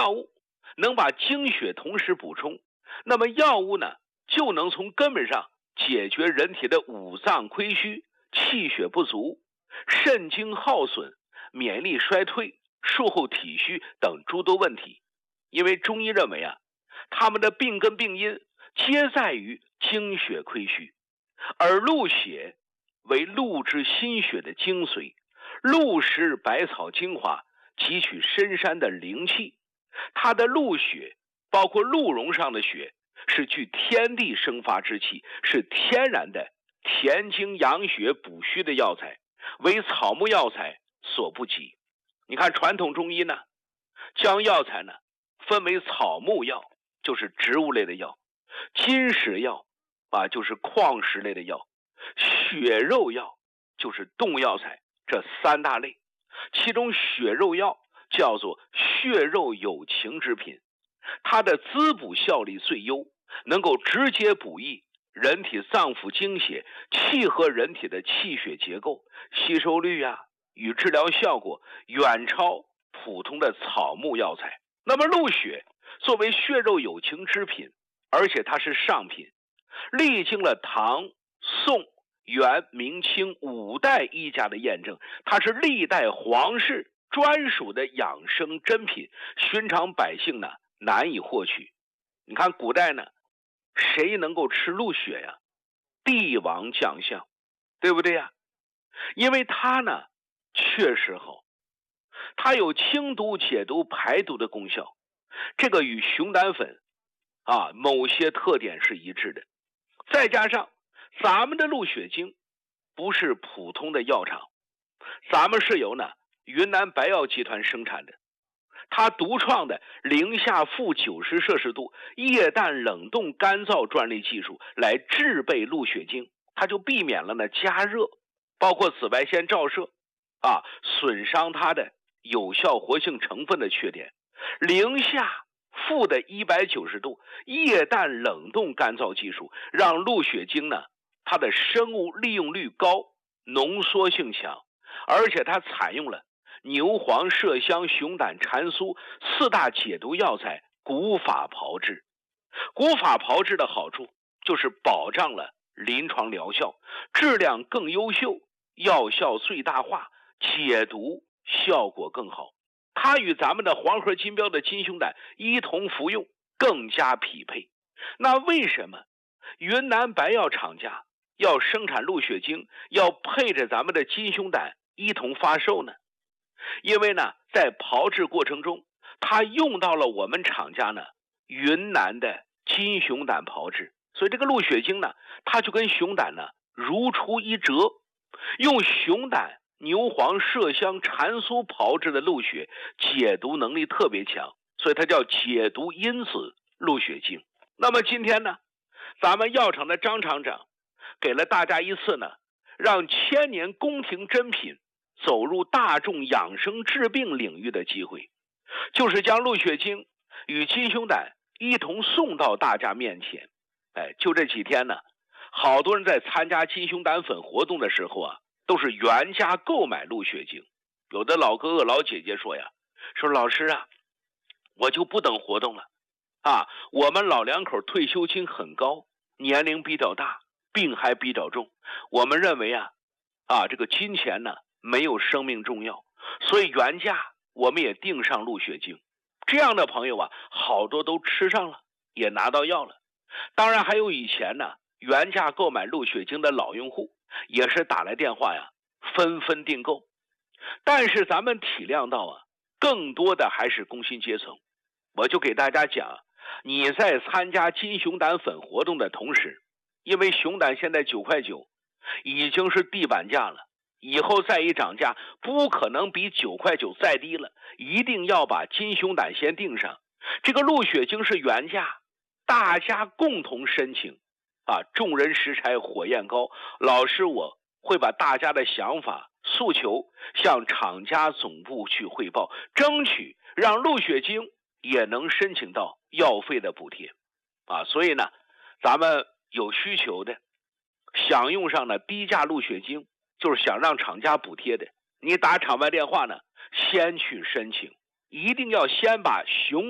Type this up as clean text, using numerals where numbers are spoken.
药物能把精血同时补充，那么药物呢就能从根本上解决人体的五脏亏虚、气血不足、肾精耗损、免疫力衰退、术后体虚等诸多问题。因为中医认为他们的病根病因皆在于精血亏虚，而鹿血为鹿之心血的精髓，鹿食百草精华，汲取深山的灵气。它的鹿血包括鹿茸上的血，是具天地生发之气，是天然的填精养血补虚的药材，为草木药材所不及。你看传统中医呢，将药材呢分为草木药，就是植物类的药；金石药就是矿石类的药；血肉药就是动物药材，这三大类。其中血肉药叫做血肉有情之品，它的滋补效力最优，能够直接补益人体脏腑精血，契合人体的气血结构，吸收率与治疗效果远超普通的草木药材。那么鹿血作为血肉有情之品，而且它是上品，历经了唐、宋、元、明清5代医家的验证，它是历代皇室专属的养生珍品，寻常百姓呢难以获取。你看古代呢，谁能够吃鹿血呀？帝王将相，对不对呀？因为它呢确实好，它有清毒解毒排毒的功效，这个与熊胆粉某些特点是一致的。再加上咱们的鹿血精不是普通的药厂，咱们是由云南白药集团生产的，它独创的零下负90摄氏度液氮冷冻干燥专利技术来制备鹿血精，它就避免了加热包括紫外线照射损伤它的有效活性成分的缺点。零下负的190度液氮冷冻干燥技术让鹿血精呢它的生物利用率高，浓缩性强，而且它采用了牛黄、麝香、熊胆、蟾酥4大解毒药材古法炮制。古法炮制的好处就是保障了临床疗效，质量更优秀，药效最大化，解毒效果更好。它与咱们的黄河金标的金熊胆一同服用更加匹配。那为什么云南白药厂家要生产鹿血精，要配着咱们的金熊胆一同发售呢？因为呢在炮制过程中，它用到了我们厂家呢云南的金熊胆炮制，所以这个鹿血精呢它就跟熊胆呢如出一辙。用熊胆、牛黄、麝香、蟾酥炮制的鹿血解毒能力特别强，所以它叫解毒因子鹿血精。那么今天呢，咱们药厂的张厂长给了大家一次呢让千年宫廷珍品走入大众养生治病领域的机会，就是将鹿血精与金熊胆一同送到大家面前。就这几天呢，好多人在参加金熊胆粉活动的时候都是原价购买鹿血精。有的老哥哥老姐姐说说老师我就不等活动了我们老两口退休金很高，年龄比较大，病还比较重，我们认为这个金钱呢没有生命重要，所以原价我们也订上鹿血精。这样的朋友好多都吃上了，也拿到药了。当然还有以前呢原价购买鹿血精的老用户，也是打来电话纷纷订购。但是咱们体谅到更多的还是工薪阶层。我就给大家讲，你在参加金熊胆粉活动的同时，因为熊胆现在9块9，已经是地板价了，以后再一涨价不可能比9块9再低了，一定要把金熊胆先订上。这个鹿血精是原价，大家共同申请众人拾柴火焰高。老师我会把大家的想法诉求向厂家总部去汇报，争取让鹿血精也能申请到药费的补贴所以呢咱们有需求的想用上低价鹿血精，就是想让厂家补贴的，你打厂外电话呢先去申请，一定要先把熊